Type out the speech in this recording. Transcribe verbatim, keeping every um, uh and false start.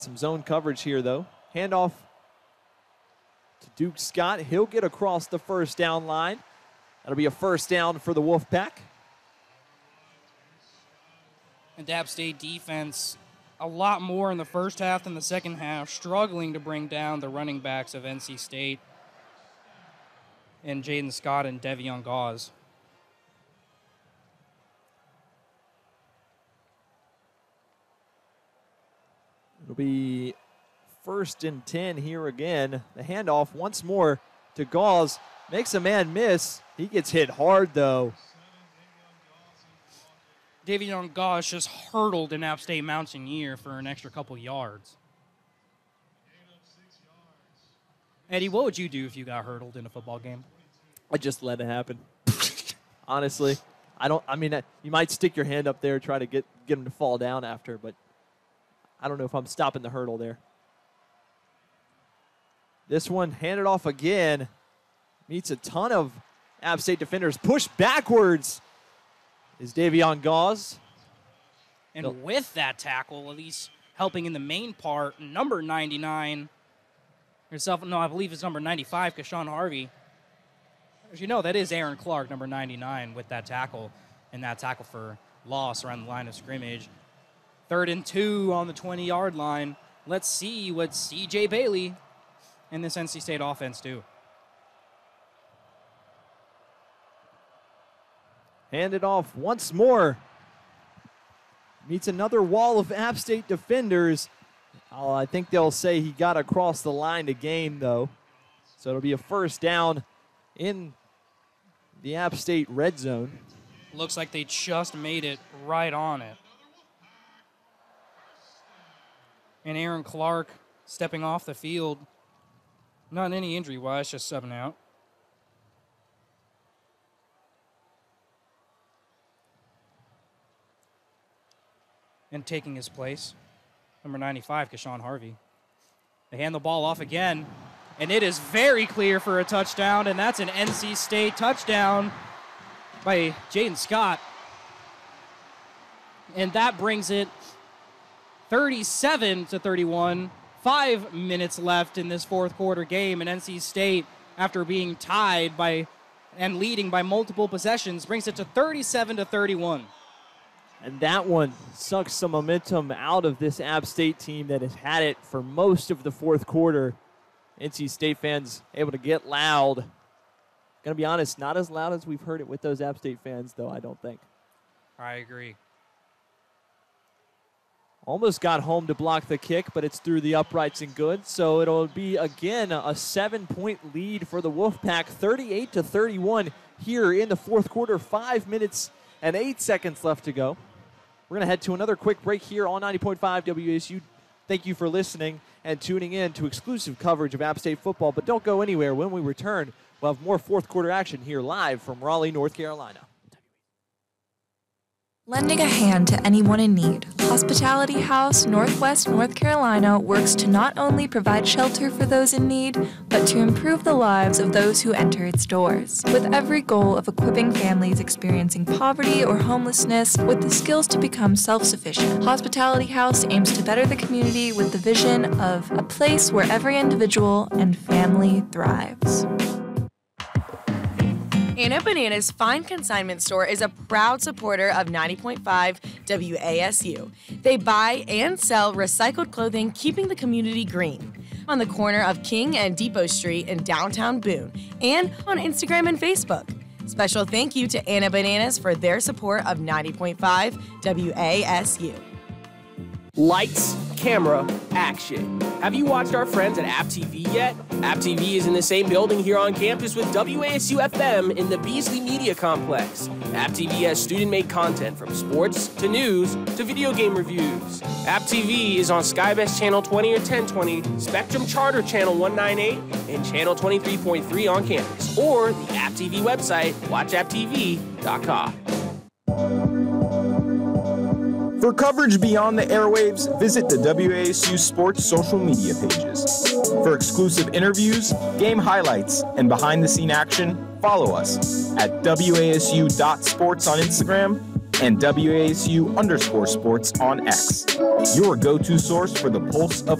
Some zone coverage here, though. Handoff to Duke Scott. He'll get across the first down line. That'll be a first down for the Wolfpack. And App State defense a lot more in the first half than the second half, struggling to bring down the running backs of N C State and Jaden Scott and Devion Gauze. It'll be first and ten here again. The handoff once more to Gauze. Makes a man miss. He gets hit hard, though. Devion Gauze just hurtled an App State Mountaineer for an extra couple yards. Eddie, what would you do if you got hurdled in a football game? I just let it happen. Honestly, I don't. I mean, you might stick your hand up there, try to get get him to fall down after, but I don't know if I'm stopping the hurdle there. This one handed off again. Meets a ton of App State defenders. Pushed backwards is Devion Gauze. And Nope. with that tackle, at least helping in the main part, number ninety-nine, yourself, no, I believe it's number ninety-five, Kashawn Harvey. As you know, that is Aaron Clark, number ninety-nine, with that tackle, and that tackle for loss around the line of scrimmage. Third and two on the twenty-yard line. Let's see what C J Bailey and this N C State offense do. Handed off once more. Meets another wall of App State defenders. Oh, I think they'll say he got across the line to gain, though. So it'll be a first down in the App State red zone. Looks like they just made it right on it. And Aaron Clark stepping off the field. Not any injury-wise, just subbing out. And taking his place, number ninety-five, Kashawn Harvey. They hand the ball off again, and it is very clear for a touchdown, and that's an N C State touchdown by Jaden Scott. And that brings it thirty-seven to thirty-one. Five minutes left in this fourth quarter game, and N C State, after being tied by and leading by multiple possessions, brings it to thirty-seven to thirty-one. And that one sucks some momentum out of this App State team that has had it for most of the fourth quarter. N C State fans able to get loud. Gonna be honest, not as loud as we've heard it with those App State fans, though, I don't think. I agree. Almost got home to block the kick, but it's through the uprights and good. So it'll be, again, a seven-point lead for the Wolfpack, thirty-eight to thirty-one here in the fourth quarter. Five minutes and eight seconds left to go. We're going to head to another quick break here on ninety point five W A S U. Thank you for listening and tuning in to exclusive coverage of App State football. But don't go anywhere. When we return, we'll have more fourth quarter action here live from Raleigh, North Carolina. Lending a hand to anyone in need, Hospitality House Northwest North Carolina works to not only provide shelter for those in need, but to improve the lives of those who enter its doors, with every goal of equipping families experiencing poverty or homelessness with the skills to become self-sufficient. Hospitality House aims to better the community with the vision of a place where every individual and family thrives. Anna Banana's Fine Consignment Store is a proud supporter of ninety point five W A S U. They buy and sell recycled clothing, keeping the community green. On the corner of King and Depot Street in downtown Boone, and on Instagram and Facebook. Special thank you to Anna Bananas for their support of ninety point five W A S U. Lights, camera, action. Have you watched our friends at App T V yet? App T V is in the same building here on campus with W A S U F M in the Beasley Media Complex. App T V has student-made content from sports to news to video game reviews. App T V is on Skybest Channel twenty or ten twenty, Spectrum Charter Channel one ninety-eight, and Channel twenty-three point three on campus, or the App T V website, watch app t v dot com. For coverage beyond the airwaves, visit the W A S U Sports social media pages. For exclusive interviews, game highlights, and behind-the-scene action, follow us at W A S U dot sports on Instagram and W A S U underscore sports on X. Your go-to source for the pulse of